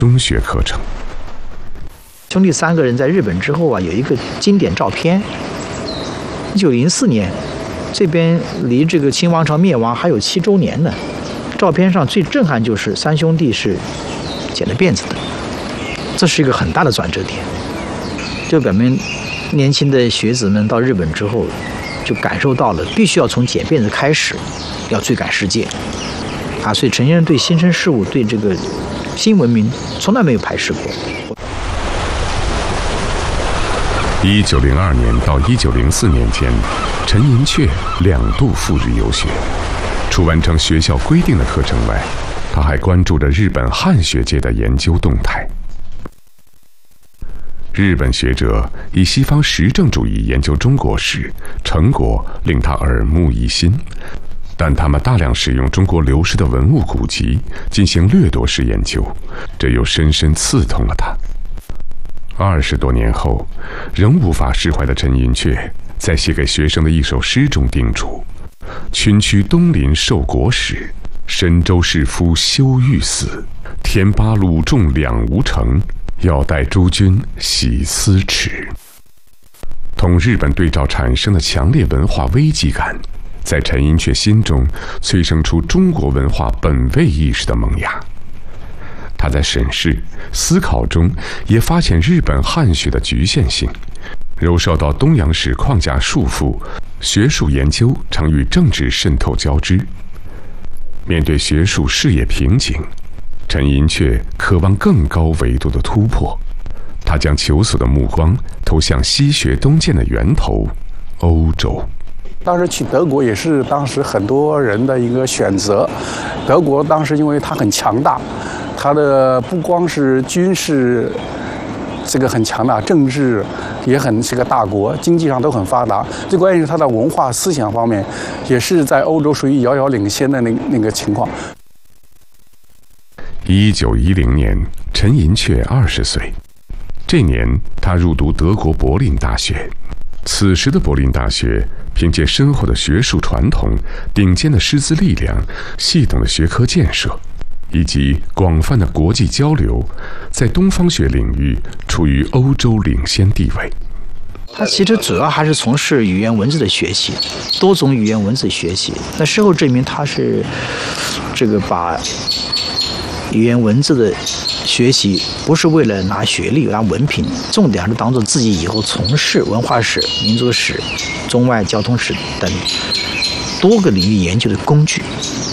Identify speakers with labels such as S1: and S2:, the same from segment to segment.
S1: 中学课程。
S2: 兄弟3个人在日本之后啊，有一个经典照片。1904年，这边离这个清王朝灭亡还有7周年呢。照片上最震撼就是3兄弟是剪了辫子的，这是一个很大的转折点，就表明年轻的学子们到日本之后，就感受到了必须要从剪辫子开始，要追赶世界啊！所以陈先生对新生事物、对这个新文明从来没有排斥过。
S1: 1902年到1904年间，陈寅恪2度赴日游学。除完成学校规定的课程外，他还关注着日本汉学界的研究动态。日本学者以西方实证主义研究中国史，成果令他耳目一新，但他们大量使用中国流失的文物古籍进行掠夺式研究，这又深深刺痛了他。20多年后，仍无法释怀的陈寅恪，在写给学生的一首诗中叮嘱：群驱东临受国史，神州士夫羞欲死。田巴鲁众两无成，要待诸君洗思耻。同日本对照产生的强烈文化危机感，在陈寅恪心中催生出中国文化本位意识的萌芽。他在审视、思考中也发现日本汉学的局限性，仍受到东洋史框架束缚，学术研究常与政治渗透交织。面对学术事业瓶颈，陈寅恪渴望更高维度的突破，他将求索的目光投向西学东渐的源头——欧洲。
S3: 当时去德国也是当时很多人的一个选择。德国当时因为它很强大，它的不光是军事这个很强大，政治也是个大国，经济上都很发达。最关键是它的文化思想方面，也是在欧洲属于遥遥领先的那个情况。
S1: 1910年，陈寅恪20岁，这年他入读德国柏林大学。此时的柏林大学凭借深厚的学术传统、顶尖的师资力量、系统的学科建设，以及广泛的国际交流，在东方学领域处于欧洲领先地位。
S2: 他其实主要还是从事语言文字的学习，多种语言文字学习。那事后证明，他是这个把语言文字的学习不是为了拿学历、拿文凭，重点是当做自己以后从事文化史、民族史、中外交通史等多个领域研究的工具。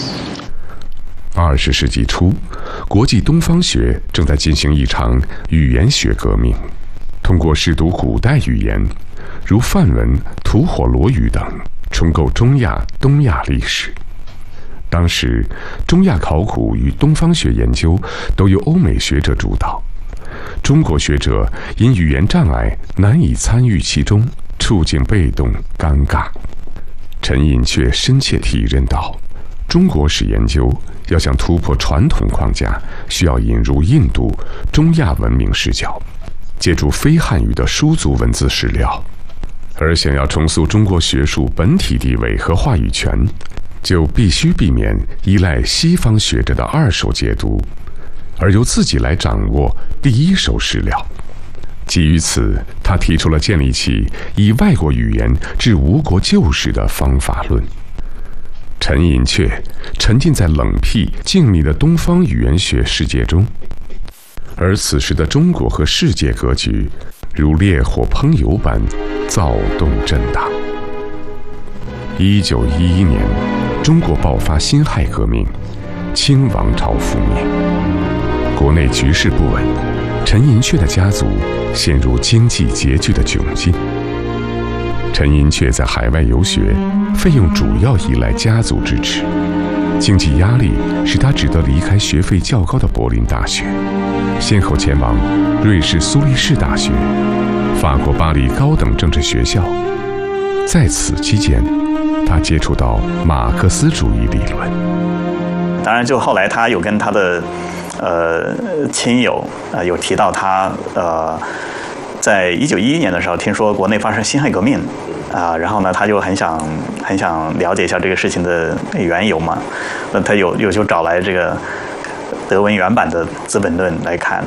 S1: 20世纪初，国际东方学正在进行一场语言学革命，通过试读古代语言，如梵文、吐火罗语等，重构中亚、东亚历史。当时，中亚考古与东方学研究都由欧美学者主导，中国学者因语言障碍难以参与其中，处境被动尴尬。陈寅恪深切体认到，中国史研究要想突破传统框架，需要引入印度、中亚文明视角，借助非汉语的书族文字史料，而想要重塑中国学术本体地位和话语权，就必须避免依赖西方学者的二手解读，而由自己来掌握第一手史料。基于此，他提出了建立起以外国语言治吴国旧史的方法论。陈寅恪沉浸在冷僻静谧的东方语言学世界中，而此时的中国和世界格局如烈火烹油般躁动震荡。1911年，中国爆发辛亥革命，清王朝覆灭，国内局势不稳，陈寅恪的家族陷入经济拮据的窘境。陈寅恪在海外游学，费用主要依赖家族支持，经济压力使他只得离开学费较高的柏林大学，先后前往瑞士苏黎世大学、法国巴黎高等政治学校。在此期间，他接触到马克思主义理论。
S4: 当然，就后来他有跟他的亲友有提到他在1911年的时候，听说国内发生辛亥革命然后呢，他就很想了解一下这个事情的缘由嘛。那他有就找来这个德文原版的《资本论》来看。